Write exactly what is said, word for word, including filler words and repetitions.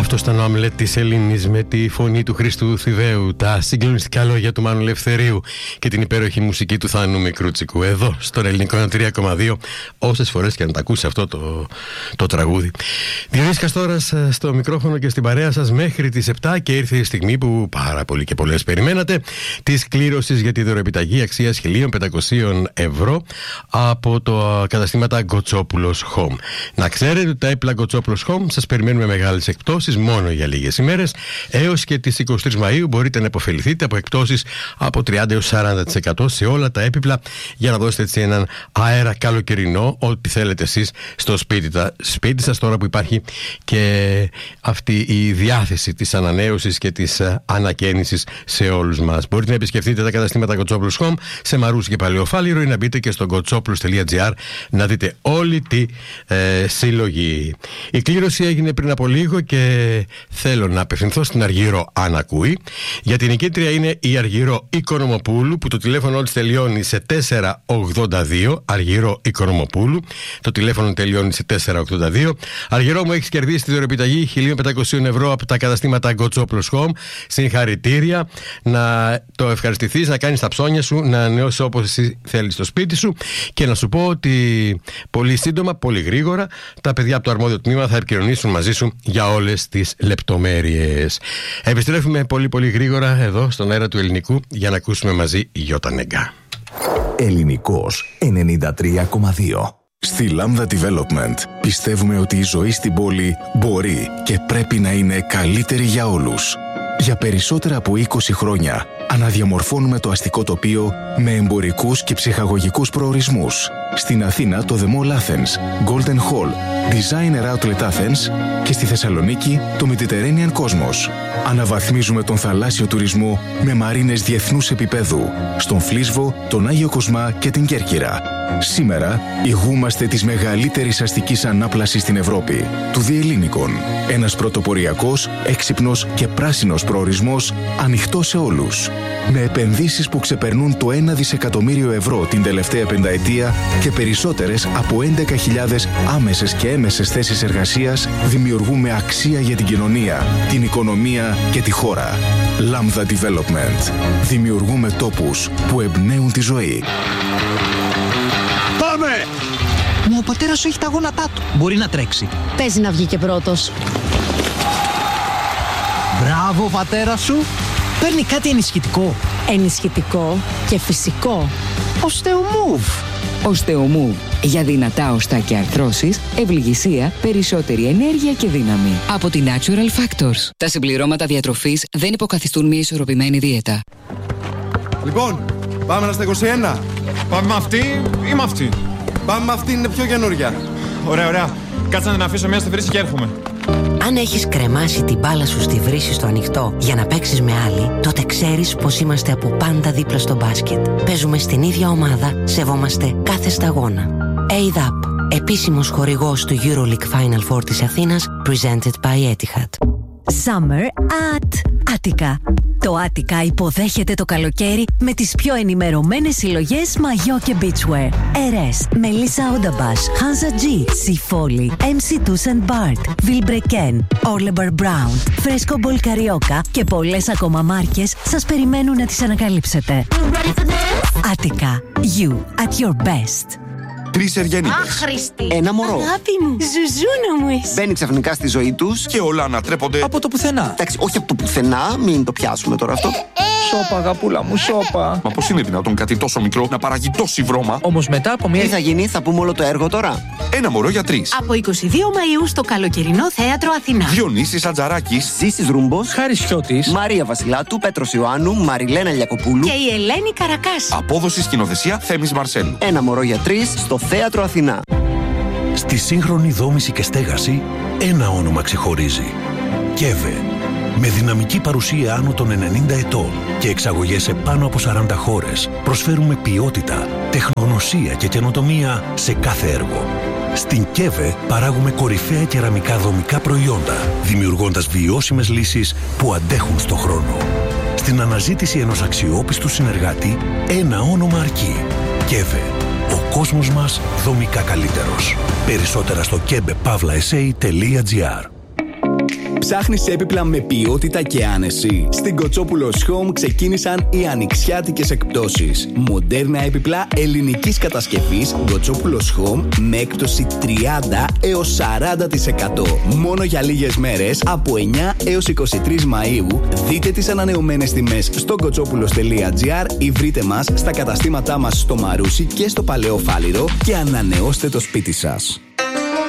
Αυτό ήταν ο Αμλέτ της Ελλήνης με τη φωνή του Χριστού Θηδαίου, τα συγκλονιστικά λόγια του Μάνου Λευθερίου και την υπέροχη μουσική του Θάνου Μικρούτσικου. Εδώ, στον Ελληνικό τρία κόμμα δύο, όσες φορές και να τα ακούσει αυτό το, το τραγούδι. Διονύσης Καστόρας στο μικρόφωνο και στην παρέα σας μέχρι τις επτά, και ήρθε η στιγμή που πάρα πολλοί και πολλές περιμένατε, της κλήρωσης για τη δωροεπιταγή αξίας χίλια πεντακόσια ευρώ από το καταστήματα Γκοτσόπουλος Home. Να ξέρετε ότι τα έπιπλα Γκοτσόπουλος Home σας περιμένουμε μεγάλες εκπτώσεις μόνο για λίγες ημέρες. Έως και τις είκοσι τρεις Μαΐου μπορείτε να υποφεληθείτε από εκπτώσεις από τριάντα έως σαράντα τοις εκατό σε όλα τα έπιπλα, για να δώσετε έτσι έναν αέρα καλοκαιρινό, ό,τι θέλετε εσείς στο σπίτι, τα, σπίτι σας, τώρα που υπάρχει και αυτή η διάθεση της ανανέωσης και της uh, ανακαίνησης σε όλους μας. Μπορείτε να επισκεφτείτε τα καταστήματα Γκοτσόπουλος Home σε Μαρούσι και Παλαιοφάλιρο, ή να μπείτε και στο γκοτσόπουλος τελεία τζι άρ να δείτε όλη τη ε, συλλογή. Η κλήρωση έγινε πριν από λίγο και θέλω να απευθυνθώ στην Αργύρο αν ακούει. Για την νικήτρια είναι η Αργύρο Οικονομοπούλου, που το τηλέφωνο της τελειώνει σε τέσσερα ογδόντα δύο. Αργύρο Οικονομοπούλου, το τηλέφωνο τελειώνει σε τέσσερα ογδόντα δύο. Αργυρό μου, έχεις κερδίσει τη δωροεπιταγή χίλια πεντακόσια ευρώ από τα καταστήματα Γκοτσόπουλος Home. Συγχαρητήρια. Να το ευχαριστηθείς, να κάνεις τα ψώνια σου, να ανανεώσεις όπως εσύ θέλεις στο σπίτι σου, και να σου πω ότι πολύ σύντομα, πολύ γρήγορα, τα παιδιά από το αρμόδιο τμήμα θα επικοινωνήσουν μαζί σου για όλες τις λεπτομέρειες. Επιστρέφουμε πολύ πολύ γρήγορα εδώ στον αέρα του Ελληνικού για να ακούσουμε μαζί Γιώτα Νεγκά. Ελληνικός ενενήντα τρία κόμμα δύο. Στη Lambda Development πιστεύουμε ότι η ζωή στην πόλη μπορεί και πρέπει να είναι καλύτερη για όλους. Για περισσότερα από είκοσι χρόνια αναδιαμορφώνουμε το αστικό τοπίο με εμπορικούς και ψυχαγωγικούς προορισμούς. Στην Αθήνα το The Mall Athens, Golden Hall, Designer Outlet Athens, και στη Θεσσαλονίκη το Mediterranean Cosmos. Αναβαθμίζουμε τον θαλάσσιο τουρισμό με μαρίνες διεθνούς επίπεδου στον Φλίσβο, τον Άγιο Κοσμά και την Κέρκυρα. Σήμερα ηγούμαστε της μεγαλύτερης αστικής ανάπλασης στην Ευρώπη, του Διελλήνικων. Ένας πρωτοποριακός, έξυπνος και πράσινος προορισμός, ανοιχτός σε όλους. Με επενδύσεις που ξεπερνούν το ένα δισεκατομμύριο ευρώ την τελευταία πενταετία και περισσότερες από έντεκα χιλιάδες άμεσες και έμεσες θέσεις εργασίας, δημιουργούμε αξία για την κοινωνία, την οικονομία και τη χώρα. Lambda Development. Δημιουργούμε τόπους που εμπνέουν τη ζωή. Πάμε! Μα ο πατέρας σου έχει τα γόνατά του. Μπορεί να τρέξει. Παίζει να βγει και πρώτος. Μπράβο, πατέρα σου. Παίρνει κάτι ενισχυτικό. Ενισχυτικό και φυσικό. Οστεομούβ. Οστεομούβ. Για δυνατά οστά και αρθρώσεις, ευληγησία, περισσότερη ενέργεια και δύναμη. Από τη Natural Factors. Τα συμπληρώματα διατροφής δεν υποκαθιστούν μια ισορροπημένη δίαιτα. Λοιπόν, πάμε στα είκοσι ένα. Πάμε με αυτή ή με αυτή? Πάμε με αυτή, είναι πιο καινούρια. Ωραία, ωραία. Κάτσε να την αφήσω μια στη βρύση και έρχομαι. Αν έχεις κρεμάσει την μπάλα σου στη βρύση στο ανοιχτό για να παίξεις με άλλη, τότε ξέρεις πως είμαστε από πάντα δίπλα στο μπάσκετ. Παίζουμε στην ίδια ομάδα, σεβόμαστε κάθε σταγόνα. έι δι έι πι, επίσημος χορηγός του EuroLeague Final Four της Αθήνας, presented by Etihad. Summer at Attica. Το Attica υποδέχεται το καλοκαίρι με τις πιο ενημερωμένες συλλογές μαγιό και beachwear. Ερές, Melissa Odabash, Hansa G, Sifoli, εμ σι Tuss and Bart, Vilebrequin, Orlebar Brown, Fresco Ball Carioca και πολλές ακόμα μάρκες σας περιμένουν να τις ανακαλύψετε. Attica, you at your best. Τρεις Εργένικες. Άχρηστη. Ένα μωρό. Αγάπη μου, ζουζούνα μου εσύ. Μπαίνει ξαφνικά στη ζωή τους Και όλα ανατρέπονται από το πουθενά. Εντάξει, όχι από το πουθενά, μην το πιάσουμε τώρα αυτό. Σώπα, αγαπούλα μου, σώπα. Μα πώς είναι δυνατόν κάτι τόσο μικρό να παράγει τόση βρώμα? Όμως μετά από μια. Τι θα γίνει, θα πούμε όλο το έργο τώρα. Ένα μωρό για τρεις. Από είκοσι δύο Μαΐου στο καλοκαιρινό θέατρο Αθηνά. Διονύσης Ατζαράκης, Ζήσης Ρούμπος, Χάρης Χιώτης, Μαρία Βασιλάτου, Πέτρος Ιωάννου, Μαριλένα Λιακοπούλου Και η Ελένη Καρακάση. απόδοση σκηνοθεσία Θέμης Μαρσέλου. Ένα μωρό για τρεις στο θέατρο Αθηνά. Στη σύγχρονη δόμηση και στέγαση, ένα όνομα ξεχωρίζει. κέβε. Με δυναμική παρουσία άνω των ενενήντα ετών και εξαγωγές σε πάνω από σαράντα χώρες, προσφέρουμε ποιότητα, τεχνογνωσία και καινοτομία σε κάθε έργο. Στην κέβε παράγουμε κορυφαία κεραμικά δομικά προϊόντα, δημιουργώντας βιώσιμες λύσεις που αντέχουν στο χρόνο. Στην αναζήτηση ενός αξιόπιστου συνεργάτη, ένα όνομα αρκεί. κέβε. Ο κόσμος μας δομικά καλύτερος. Περισσότερα στο κέμπε παύλα ες έι τελεία τζι άρ. Ψάχνεις έπιπλα με ποιότητα και άνεση? Στην Κοτσόπουλος Home ξεκίνησαν οι ανοιξιάτικες εκπτώσεις. Μοντέρνα έπιπλα ελληνικής κατασκευής Κοτσόπουλος Home με έκπτωση τριάντα έως σαράντα τοις εκατό. Μόνο για λίγες μέρες από εννιά έως είκοσι τρεις Μαΐου. Δείτε τις ανανεωμένες τιμές στο κοτσόπουλος τελεία τζι άρ ή βρείτε μας στα καταστήματά μας στο Μαρούσι και στο Παλαιό Φάληρο και ανανεώστε το σπίτι σας.